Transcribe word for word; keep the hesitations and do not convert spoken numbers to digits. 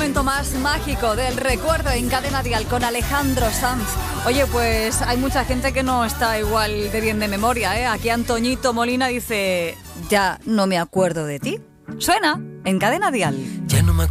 momento más mágico del recuerdo en Cadena Dial con Alejandro Sanz. Oye, pues hay mucha gente que no está igual de bien de memoria, ¿eh? Aquí Antoñito Molina dice, ya no me acuerdo de ti. Suena en Cadena Dial. Ya no me